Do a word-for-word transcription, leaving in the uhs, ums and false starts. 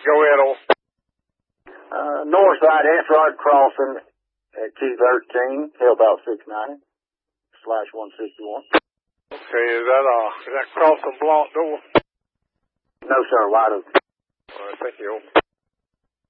Go ahead, on. Uh, north side, Effrod crossing at Q thirteen, hell about six ninety, slash one sixty-one. Okay, is that, uh, is that crossing blocked door? No, sir, wide open. All right, thank you.